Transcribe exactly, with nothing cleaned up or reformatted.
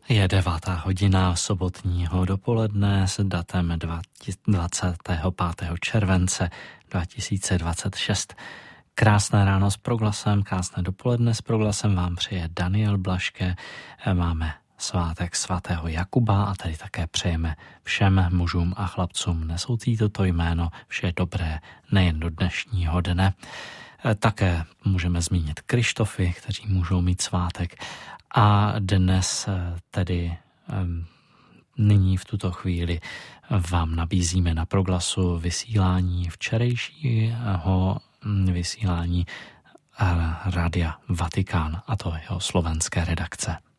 Je devátá hodina sobotního dopoledne s datem dvacátého pátého července dva tisíce dvacet šest. Krásné ráno s Proglasem, krásné dopoledne s Proglasem vám přeje Daniel Blaške. Máme svátek svatého Jakuba a tady také přejeme všem mužům a chlapcům nesoucí toto jméno vše dobré nejen do dnešního dne. Také můžeme zmínit Krištofy, kteří můžou mít svátek. A dnes tedy nyní v tuto chvíli vám nabízíme na Proglasu vysílání včerejšího vysílání Rádia Vatikán, a to jeho slovenské redakce.